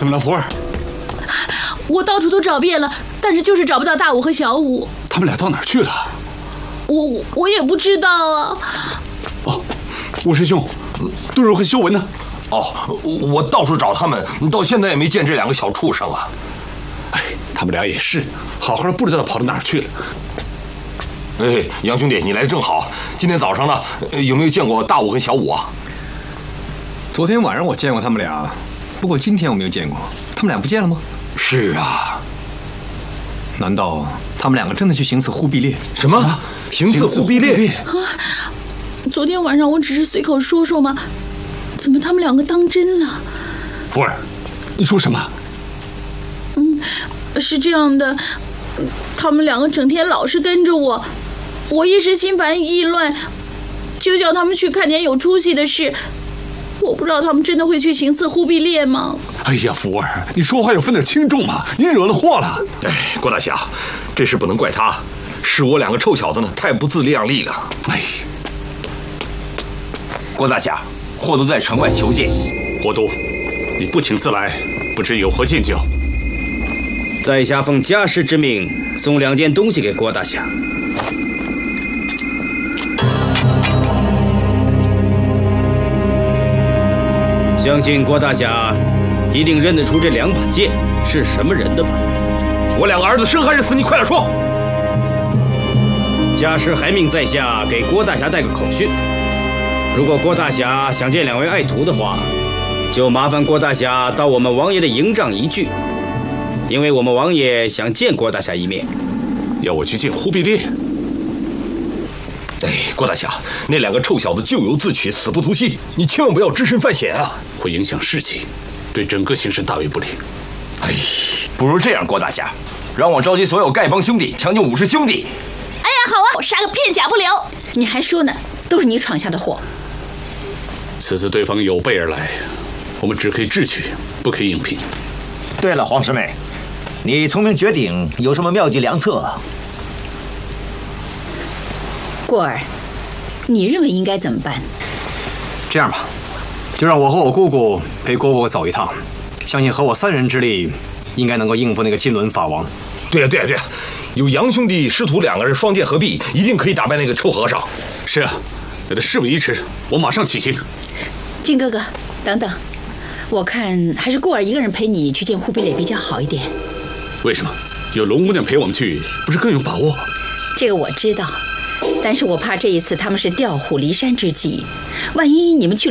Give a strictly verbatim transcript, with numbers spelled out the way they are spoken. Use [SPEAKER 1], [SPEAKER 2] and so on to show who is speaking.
[SPEAKER 1] 怎么了，福儿？
[SPEAKER 2] 我到处都找遍了，但是就是找不到大武和小武。
[SPEAKER 1] 他们俩到哪儿去了？
[SPEAKER 2] 我我也不知道啊。
[SPEAKER 1] 哦，吴师兄，杜如和修文呢？
[SPEAKER 3] 哦，我到处找他们，到现在也没见这两个小畜生啊。
[SPEAKER 1] 哎，他们俩也是，好好的不知道跑到哪儿去了。
[SPEAKER 3] 哎，杨兄弟，你来得正好。今天早上呢，有没有见过大武和小武啊？
[SPEAKER 4] 昨天晚上我见过他们俩，不过今天我没有见过。他们俩不见了吗？
[SPEAKER 3] 是啊。
[SPEAKER 4] 难道他们两个真的去行刺忽必烈？
[SPEAKER 3] 什么？行刺忽必烈？
[SPEAKER 2] 啊！昨天晚上我只是随口说说嘛，怎么他们两个当真了？
[SPEAKER 1] 福儿，你说什么？
[SPEAKER 2] 嗯，是这样的，他们两个整天老是跟着我，我一时心烦意乱，就叫他们去看点有出息的事。我不知道他们真的会去行刺忽必烈吗？
[SPEAKER 1] 哎呀，福儿，你说话要分点轻重嘛！你惹了祸了。
[SPEAKER 3] 哎，郭大侠，这事不能怪他，是我两个臭小子呢，太不自量力了。
[SPEAKER 1] 哎，
[SPEAKER 5] 郭大侠，霍都在城外求见。
[SPEAKER 1] 霍都，你不请自来，不知有何见教？
[SPEAKER 6] 在下奉家师之命，送两件东西给郭大侠。相信郭大侠一定认得出这两把剑是什么人的吧？
[SPEAKER 3] 我两个儿子生还是死？你快点说！
[SPEAKER 6] 家师还命在下给郭大侠带个口讯：如果郭大侠想见两位爱徒的话，就麻烦郭大侠到我们王爷的营帐一聚，因为我们王爷想见郭大侠一面。
[SPEAKER 1] 要我去见忽必烈？
[SPEAKER 3] 哎，郭大侠，那两个臭小子咎由自取，死不足惜，你千万不要只身犯险啊！
[SPEAKER 1] 会影响士气，对整个形势大为不利。
[SPEAKER 3] 哎，
[SPEAKER 5] 不如这样，郭大侠，让我召集所有丐帮兄弟，抢救武氏兄弟。
[SPEAKER 2] 哎呀，好啊，我杀个片甲不留。你还说呢，都是你闯下的祸。
[SPEAKER 1] 此次对方有备而来，我们只可以智取，不可以硬拼。
[SPEAKER 7] 对了，黄师妹，你聪明绝顶，有什么妙计良策？
[SPEAKER 8] 过儿，你认为应该怎么办？
[SPEAKER 4] 这样吧，就让我和我姑姑陪郭伯伯走一趟，相信和我三人之力，应该能够应付那个金轮法王。
[SPEAKER 3] 对呀，对呀，对呀，有杨兄弟师徒两个人双剑合璧，一定可以打败那个臭和尚。
[SPEAKER 1] 是啊，那得事不宜迟，我马上起行。
[SPEAKER 8] 靖哥哥，等等，我看还是过儿一个人陪你去见忽必烈比较好一点。
[SPEAKER 1] 为什么？有龙姑娘陪我们去，不是更有把握？
[SPEAKER 8] 这个我知道，但是我怕这一次他们是调虎离山之计，万一你们去了